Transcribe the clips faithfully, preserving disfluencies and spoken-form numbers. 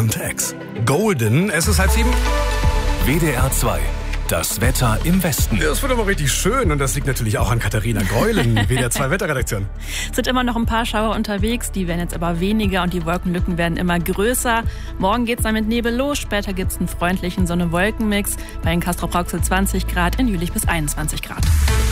Context. Golden, es ist halb sieben. W D R zwei. Das Wetter im Westen. Es wird aber richtig schön und das liegt natürlich auch an Katharina Greulen, W D R zwei Wetterredaktion. Es sind immer noch ein paar Schauer unterwegs, die werden jetzt aber weniger und die Wolkenlücken werden immer größer. Morgen geht's dann mit Nebel los, später gibt's einen freundlichen Sonne-Wolken-Mix. Bei den Castrop-Rauxel zwanzig Grad, in Jülich bis einundzwanzig Grad.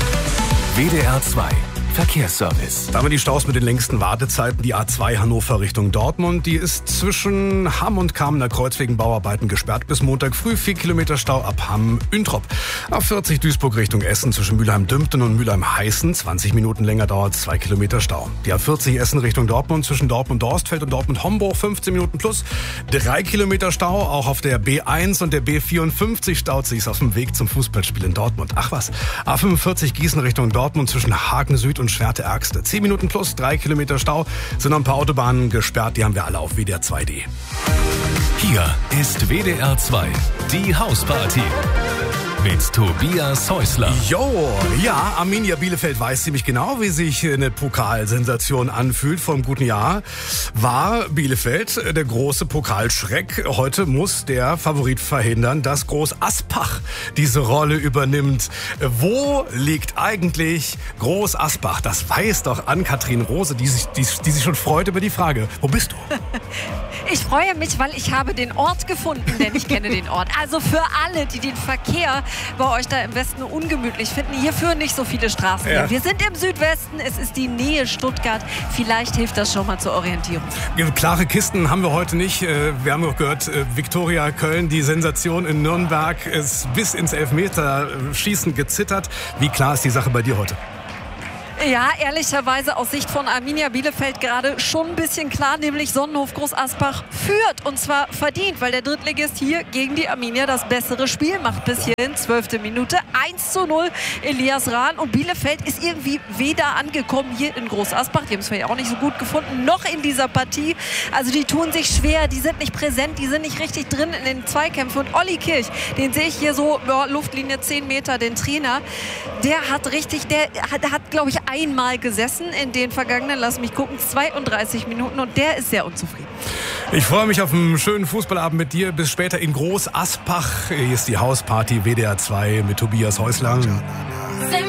W D R zwei. Verkehrsservice. Da haben wir die Staus mit den längsten Wartezeiten. Die A zwei Hannover Richtung Dortmund, die ist zwischen Hamm und Kamener Kreuz wegen Bauarbeiten gesperrt bis Montag früh. Vier Kilometer Stau ab Hamm-Üntrop. A vierzig Duisburg Richtung Essen zwischen Mülheim-Dümpten und Mülheim-Heißen. zwanzig Minuten länger dauert zwei Kilometer Stau. Die A vierzig Essen Richtung Dortmund zwischen Dortmund-Dorstfeld und Dortmund-Homburg. fünfzehn Minuten plus. drei Kilometer Stau. Auch auf der B eins und der B vierundfünfzig staut sich's auf dem Weg zum Fußballspiel in Dortmund. Ach was. A fünfundvierzig Gießen Richtung Dortmund zwischen Hagen Süd und Schwerte-Ergste. zehn Minuten plus, drei Kilometer Stau. Sind noch ein paar Autobahnen gesperrt, die haben wir alle auf W D R zwei punkt de. Hier ist W D R zwei, die Hausparty. Mit Tobias Häusler. Jo, ja, Arminia Bielefeld weiß ziemlich genau, wie sich eine Pokalsensation anfühlt. Vor einem guten Jahr war Bielefeld der große Pokalschreck. Heute muss der Favorit verhindern, dass Groß Asbach diese Rolle übernimmt. Wo liegt eigentlich Groß Asbach? Das weiß doch Ann-Kathrin Rose, die sich, die, die sich schon freut über die Frage. Wo bist du? Ich freue mich, weil ich habe den Ort gefunden, denn ich kenne den Ort. Also für alle, die den Verkehr bei euch da im Westen ungemütlich finden, hier führen nicht so viele Straßen. Ja. Wir sind im Südwesten, es ist die Nähe Stuttgart. Vielleicht hilft das schon mal zur Orientierung. Klare Kisten haben wir heute nicht. Wir haben auch gehört, Viktoria Köln, die Sensation in Nürnberg, ist bis ins Elfmeterschießen gezittert. Wie klar ist die Sache bei dir heute? Ja, ehrlicherweise aus Sicht von Arminia Bielefeld gerade schon ein bisschen klar, nämlich Sonnenhof Groß Asbach führt und zwar verdient, weil der Drittligist hier gegen die Arminia das bessere Spiel macht bis hierhin, zwölfte Minute, eins zu null Elias Rahn und Bielefeld ist irgendwie weder angekommen hier in Groß Asbach, die haben es vielleicht auch nicht so gut gefunden, noch in dieser Partie, also die tun sich schwer, die sind nicht präsent, die sind nicht richtig drin in den Zweikämpfen und Olli Kirch, den sehe ich hier so, ja, Luftlinie zehn Meter, den Trainer, der hat richtig, der hat, hat glaube ich einmal gesessen in den vergangenen, lass mich gucken, zweiunddreißig Minuten und der ist sehr unzufrieden. Ich freue mich auf einen schönen Fußballabend mit dir. Bis später in Groß Asbach. Hier ist die Hausparty W D R zwei mit Tobias Häusler.